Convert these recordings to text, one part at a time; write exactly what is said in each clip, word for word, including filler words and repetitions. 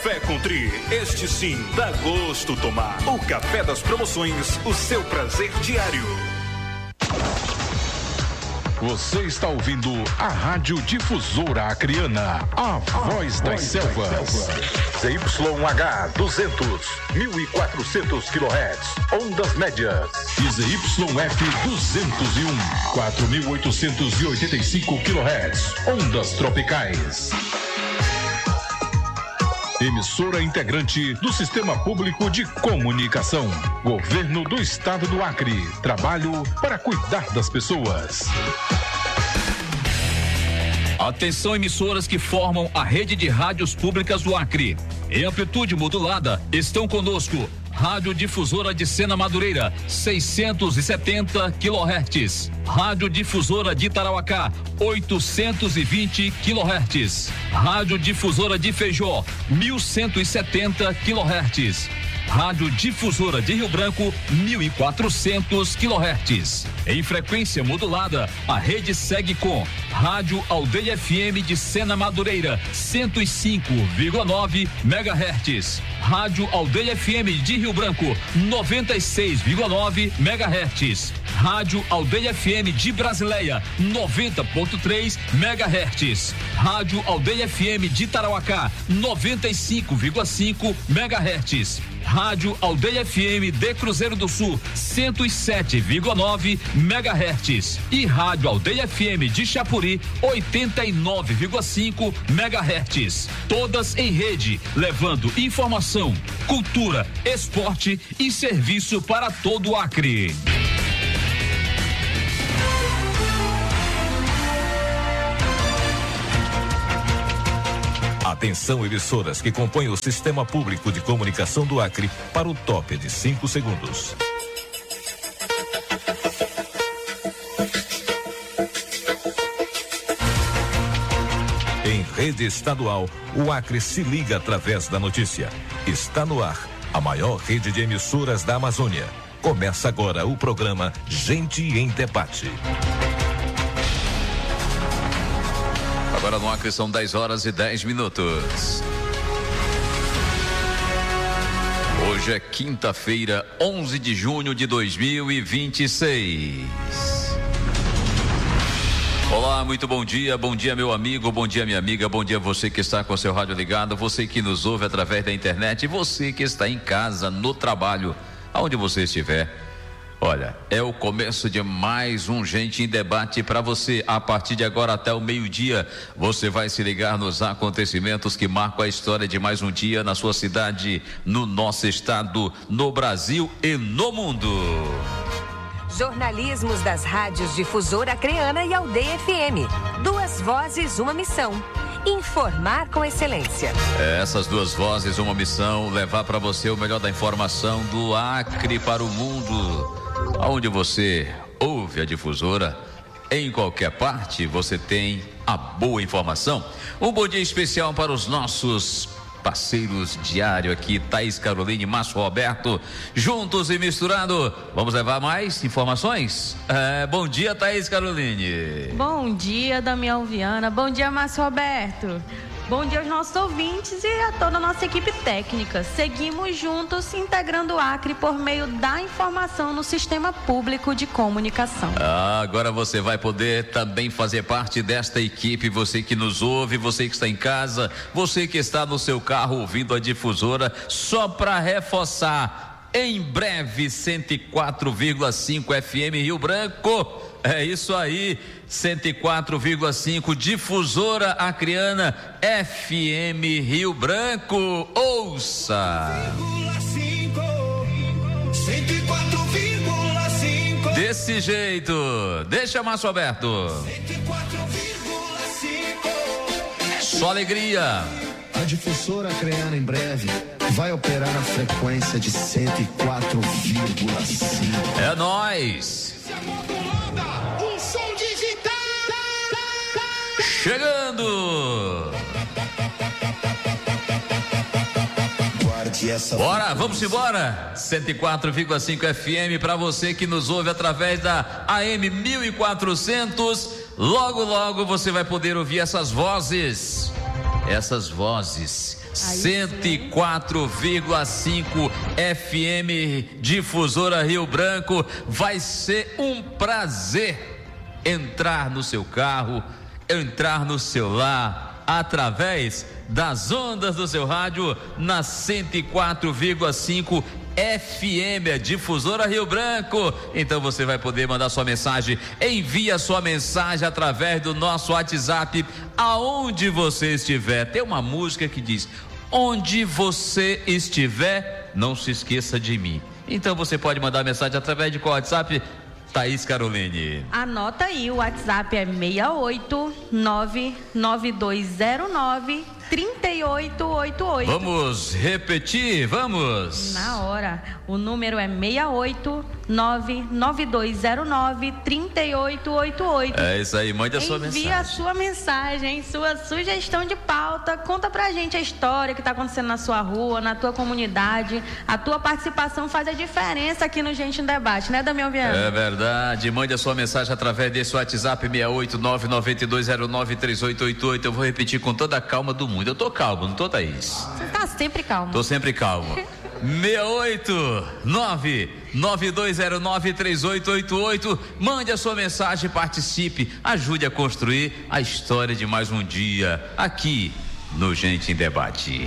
Café Country, este sim dá gosto tomar. O café das promoções, o seu prazer diário. Você está ouvindo a Rádio Difusora Acreana, a, a voz das selvas. Z Y H duzentos, mil e quatrocentos quilohertz, ondas médias. E Z Y F duzentos e um, quatro mil oitocentos e oitenta e cinco quilohertz, ondas tropicais. Emissora integrante do Sistema Público de Comunicação. Governo do Estado do Acre. Trabalho para cuidar das pessoas. Atenção, emissoras que formam a rede de rádios públicas do Acre. Em amplitude modulada, estão conosco. Rádio Difusora de Sena Madureira, seiscentos e setenta quilohertz. Rádio Difusora de Tarauacá, oitocentos e vinte quilohertz. Rádio Difusora de Feijó, mil cento e setenta quilohertz. Rádio Difusora de Rio Branco, mil e quatrocentos quilohertz. Em frequência modulada, a rede segue com Rádio Aldeia F M de Sena Madureira, cento e cinco vírgula nove megahertz. Rádio Aldeia F M de Rio Branco, noventa e seis vírgula nove megahertz. Rádio Aldeia F M de Brasileia, noventa ponto três megahertz. Rádio Aldeia F M de Tarauacá, noventa e cinco vírgula cinco megahertz. Rádio Aldeia F M de Cruzeiro do Sul, cento e sete vírgula nove megahertz. E Rádio Aldeia F M de Chapuri, oitenta e nove vírgula cinco megahertz. Todas em rede, levando informação, cultura, esporte e serviço para todo o Acre. Atenção, emissoras que compõem o Sistema Público de Comunicação do Acre para o top de cinco segundos. Em rede estadual, o Acre se liga através da notícia. Está no ar a maior rede de emissoras da Amazônia. Começa agora o programa Gente em Debate. Agora no Acre são dez horas e dez minutos. Hoje é quinta-feira, onze de junho de dois mil e vinte e seis. Olá, muito bom dia, bom dia meu amigo, bom dia minha amiga, bom dia você que está com seu rádio ligado, você que nos ouve através da internet e você que está em casa, no trabalho, aonde você estiver. Olha, é o começo de mais um Gente em Debate para você. A partir de agora até o meio-dia, você vai se ligar nos acontecimentos que marcam a história de mais um dia na sua cidade, no nosso estado, no Brasil e no mundo. Jornalismos das rádios Difusora Acreana e Aldeia F M. Duas vozes, uma missão. Informar com excelência. Essas duas vozes, uma missão, levar para você o melhor da informação do Acre para o mundo. Aonde você ouve a Difusora, em qualquer parte, você tem a boa informação. Um bom dia especial para os nossos parceiros diário aqui, Thaís Caroline, Márcio Roberto, juntos e misturado. Vamos levar mais informações? É, bom dia, Thaís Caroline. Bom dia, Damião Viana. Bom dia, Márcio Roberto. Bom dia aos nossos ouvintes e a toda a nossa equipe técnica. Seguimos juntos, integrando o Acre por meio da informação no Sistema Público de Comunicação. Ah, agora você vai poder também fazer parte desta equipe, você que nos ouve, você que está em casa, você que está no seu carro ouvindo a Difusora, só para reforçar, em breve cento e quatro vírgula cinco F M Rio Branco. É isso aí, cento e quatro vírgula cinco Difusora Acreana F M Rio Branco. Ouça! cento e quatro vírgula cinco Desse jeito, deixa Márcio Alberto. cento e quatro vírgula cinco Só alegria. A Difusora Acreana em breve vai operar na frequência de cento e quatro vírgula cinco. É nóis. O som digital chegando. Bora, vamos embora. cento e quatro vírgula cinco F M para você que nos ouve através da A M mil e quatrocentos. Logo, logo você vai poder ouvir essas vozes. Essas vozes cento e quatro vírgula cinco F M Difusora Rio Branco. Vai ser um prazer entrar no seu carro, entrar no seu lar, através das ondas do seu rádio na cento e quatro vírgula cinco F M, a Difusora Rio Branco. Então você vai poder mandar sua mensagem, envia sua mensagem através do nosso WhatsApp, aonde você estiver. Tem uma música que diz: onde você estiver, não se esqueça de mim. Então você pode mandar mensagem através de qual WhatsApp, Thaís Caroline? Anota aí, o WhatsApp é seis oito nove nove dois zero nove três oito oito oito. Vamos repetir, vamos. Na hora, o número é seis oito nove nove dois zero nove três oito oito oito. É isso aí, mande a sua mensagem. Envia a sua mensagem, sua sugestão de pauta, conta pra gente a história que tá acontecendo na sua rua, na tua comunidade. A tua participação faz a diferença aqui no Gente em Debate, né, Damião Viana? É verdade, mande a sua mensagem através desse WhatsApp seis oito nove nove dois zero nove três oito oito oito. Eu vou repetir com toda a calma do mundo. Eu tô calmo, não tô, Thaís? Você tá sempre calmo. Tô sempre calmo. seis oito nove nove dois zero nove três oito oito oito. Mande a sua mensagem, participe, ajude a construir a história de mais um dia aqui no Gente em Debate.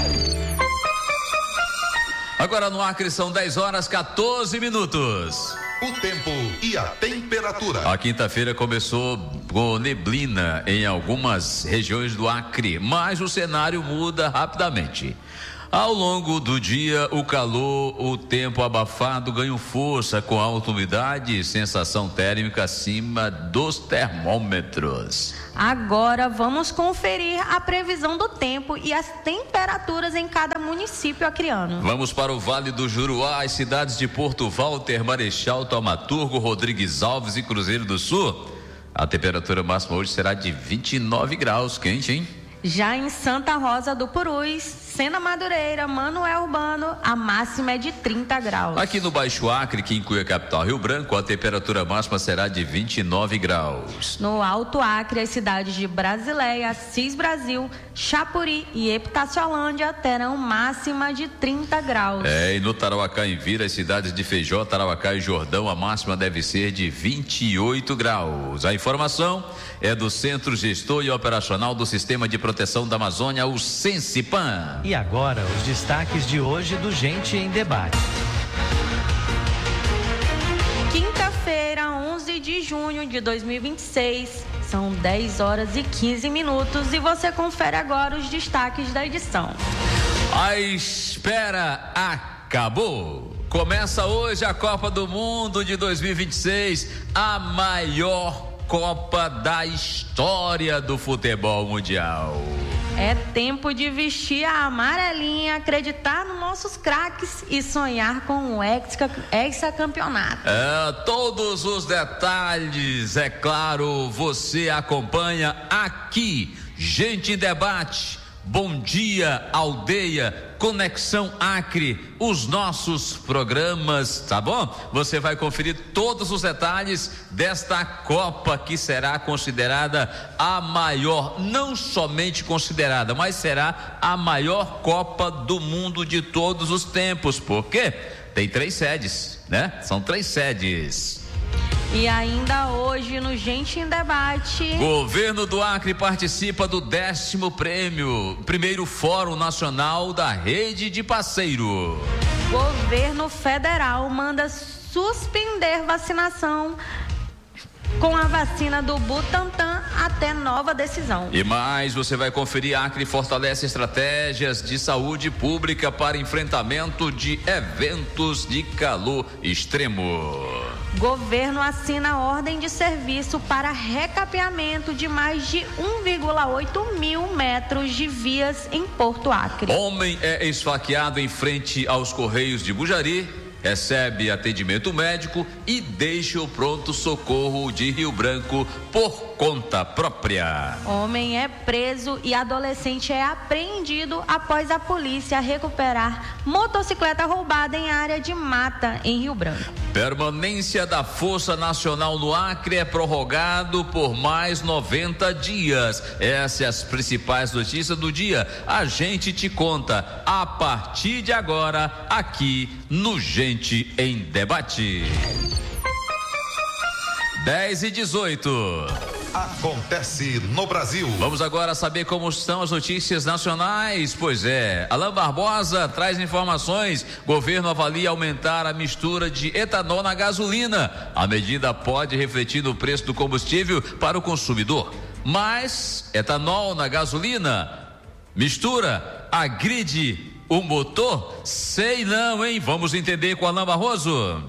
Agora no Acre são dez horas quatorze minutos. O tempo e a temperatura. A quinta-feira começou com neblina em algumas regiões do Acre, mas o cenário muda rapidamente. Ao longo do dia, o calor, o tempo abafado ganham força com alta umidade e sensação térmica acima dos termômetros. Agora vamos conferir a previsão do tempo e as temperaturas em cada município acreano. Vamos para o Vale do Juruá, as cidades de Porto Walter, Marechal, Taumaturgo, Rodrigues Alves e Cruzeiro do Sul. A temperatura máxima hoje será de vinte e nove graus, quente, hein? Já em Santa Rosa do Purus, Sena Madureira, Manoel Urbano, a máxima é de trinta graus. Aqui no Baixo Acre, que inclui a capital Rio Branco, a temperatura máxima será de vinte e nove graus. No Alto Acre, as cidades de Brasileia, Cis Brasil, Chapuri e Epitaciolândia terão máxima de trinta graus. É, e no Tarauacá em Vira, as cidades de Feijó, Tarauacá e Jordão, a máxima deve ser de vinte e oito graus. A informação é do Centro Gestor e Operacional do Sistema de Proteção da Amazônia, o Sensipan. E agora, os destaques de hoje do Gente em Debate. Quinta-feira, onze de junho de dois mil e vinte e seis, são dez horas e quinze minutos e você confere agora os destaques da edição. A espera acabou. Começa hoje a Copa do Mundo de dois mil e vinte e seis, a maior Copa da história do futebol mundial. É tempo de vestir a amarelinha, acreditar nos nossos craques e sonhar com o hexacampeonato. É, todos os detalhes, é claro, você acompanha aqui. Gente em Debate. Bom Dia Aldeia, Conexão Acre, os nossos programas, tá bom? Você vai conferir todos os detalhes desta Copa que será considerada a maior, não somente considerada, mas será a maior Copa do mundo de todos os tempos. Por quê? Tem três sedes, né? São três sedes. E ainda hoje no Gente em Debate, Governo do Acre participa do décimo prêmio, primeiro Fórum Nacional da Rede de Passeiro. Governo Federal manda suspender vacinação com a vacina do Butantan até nova decisão. E mais, você vai conferir: Acre fortalece estratégias de saúde pública para enfrentamento de eventos de calor extremo. Governo assina ordem de serviço para recapeamento de mais de um vírgula oito mil metros de vias em Porto Acre. Homem é esfaqueado em frente aos Correios de Bujari, recebe atendimento médico e deixa o pronto-socorro de Rio Branco por conta própria. Homem é preso e adolescente é apreendido após a polícia recuperar motocicleta roubada em área de mata em Rio Branco. Permanência da Força Nacional no Acre é prorrogado por mais noventa dias. Essas são as principais notícias do dia. A gente te conta a partir de agora aqui no Gente em Debate. dez e dezoito. Acontece no Brasil. Vamos agora saber como estão as notícias nacionais. Pois é, Alain Barbosa traz informações. Governo avalia aumentar a mistura de etanol na gasolina. A medida pode refletir no preço do combustível para o consumidor. Mas etanol na gasolina, mistura, agride o motor? Sei não, hein? Vamos entender com Alain Barroso.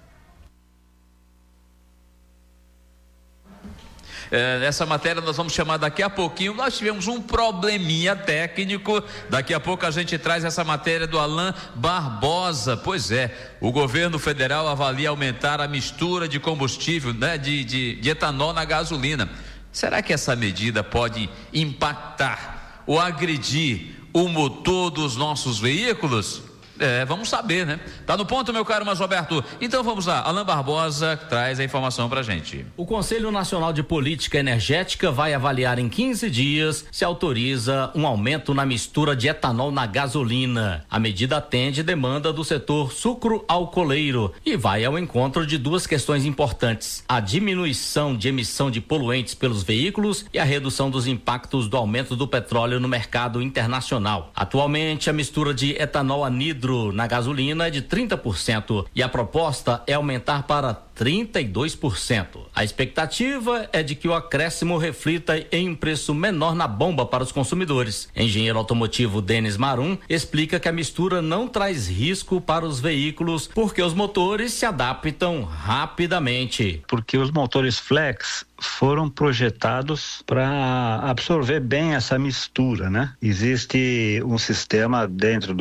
É, nessa matéria nós vamos chamar daqui a pouquinho. Nós tivemos um probleminha técnico. Daqui a pouco a gente traz essa matéria do Alain Barbosa. Pois é, o governo federal avalia aumentar a mistura de combustível, né, de, de, de etanol na gasolina. Será que essa medida pode impactar ou agredir o motor dos nossos veículos? É, vamos saber, né? Tá no ponto, meu caro Mas Roberto. Então vamos lá, Alain Barbosa traz a informação pra gente. O Conselho Nacional de Política Energética vai avaliar em quinze dias se autoriza um aumento na mistura de etanol na gasolina. A medida atende demanda do setor sucro-alcooleiro e vai ao encontro de duas questões importantes: a diminuição de emissão de poluentes pelos veículos e a redução dos impactos do aumento do petróleo no mercado internacional. Atualmente, a mistura de etanol anidro na gasolina é de trinta por cento e a proposta é aumentar para trinta e dois por cento. A expectativa é de que o acréscimo reflita em um preço menor na bomba para os consumidores. Engenheiro automotivo Denis Marum explica que a mistura não traz risco para os veículos porque os motores se adaptam rapidamente. Porque os motores flex foram projetados para absorver bem essa mistura, né? Existe um sistema dentro do